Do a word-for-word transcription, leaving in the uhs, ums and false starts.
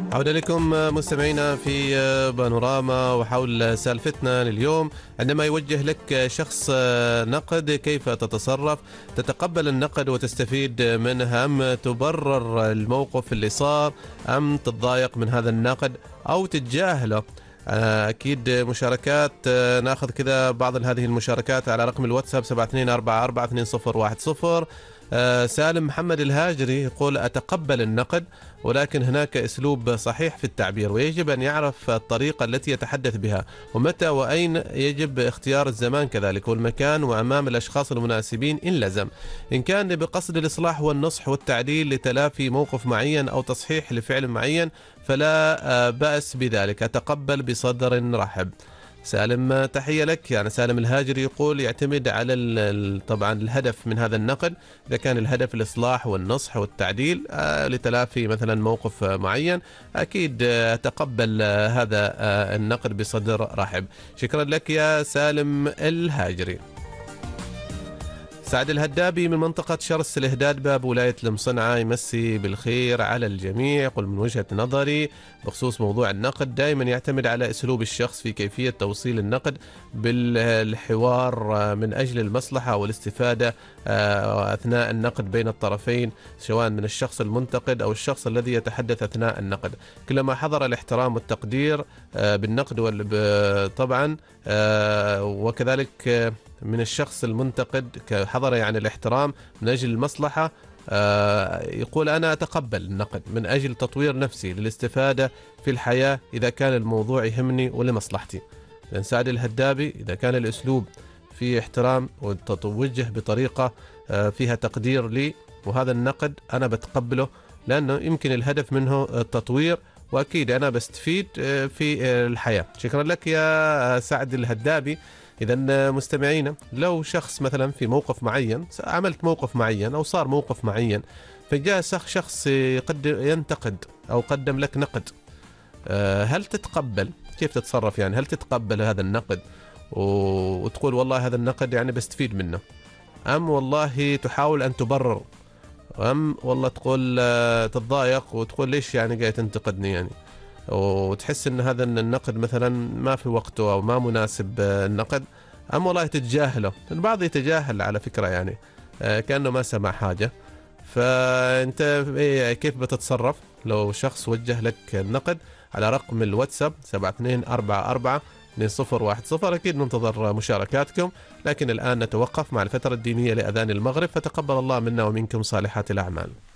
عودة لكم مستمعينا في بانوراما، وحول سالفتنا لليوم عندما يوجه لك شخص نقد كيف تتصرف؟ تتقبل النقد وتستفيد منه، أم تبرر الموقف اللي صار، أم تتضايق من هذا النقد أو تتجاهله؟ أكيد مشاركات، ناخذ كذا بعض هذه المشاركات على رقم الواتساب سبعة اثنين أربعة أربعة اثنين صفر واحد صفر. سالم محمد الهاجري يقول: أتقبل النقد، ولكن هناك أسلوب صحيح في التعبير، ويجب أن يعرف الطريقة التي يتحدث بها، ومتى وأين يجب اختيار الزمان كذلك والمكان، وأمام الأشخاص المناسبين إن لزم، إن كان بقصد الإصلاح والنصح والتعديل لتلافي موقف معين أو تصحيح لفعل معين فلا بأس بذلك. أتقبل بصدر رحب. سالم تحية لك. يعني سالم الهاجري يقول: يعتمد على طبعا الهدف من هذا النقد، إذا كان الهدف الإصلاح والنصح والتعديل لتلافي مثلا موقف معين، أكيد أتقبل هذا النقد بصدر رحب. شكرا لك يا سالم الهاجري. سعد الهدابي من منطقة شرس الإهداد باب ولاية المصنعة يمسي بالخير على الجميع. يقول: من وجهة نظري بخصوص موضوع النقد، دائما يعتمد على أسلوب الشخص في كيفية توصيل النقد بالحوار من أجل المصلحة والاستفادة أثناء النقد بين الطرفين، سواء من الشخص المنتقد أو الشخص الذي يتحدث أثناء النقد. كلما حضر الاحترام والتقدير بالنقد طبعا، وكذلك من الشخص المنتقد كحضر يعني الاحترام من أجل المصلحة، يقول: أنا أتقبل النقد من أجل تطوير نفسي للاستفادة في الحياة إذا كان الموضوع يهمني ولمصلحتي. لأن سعد الهدابي إذا كان الأسلوب فيه احترام وتوجه بطريقة فيها تقدير لي، وهذا النقد أنا بتقبله، لأنه يمكن الهدف منه التطوير، وأكيد أنا بستفيد في الحياة. شكرا لك يا سعد الهدابي. إذا مستمعينا، لو شخص مثلا في موقف معين، عملت موقف معين أو صار موقف معين، فجاء شخص ينتقد أو قدم لك نقد، هل تتقبل؟ كيف تتصرف؟ يعني هل تتقبل هذا النقد وتقول والله هذا النقد يعني بستفيد منه، أم والله تحاول أن تبرر، أم والله تقول تتضايق وتقول ليش يعني جاي تنتقدني يعني، وتحس ان هذا النقد مثلا ما في وقته او ما مناسب النقد، أم والله تتجاهله؟ البعض يتجاهل على فكرة، يعني كأنه ما سمع حاجة. فأنت كيف بتتصرف لو شخص وجه لك النقد؟ على رقم الواتساب سبعة اثنين أربعة أربعة اثنين صفر واحد صفر. أكيد ننتظر مشاركاتكم، لكن الآن نتوقف مع الفترة الدينية لأذان المغرب، فتقبل الله منا ومنكم صالحات الأعمال.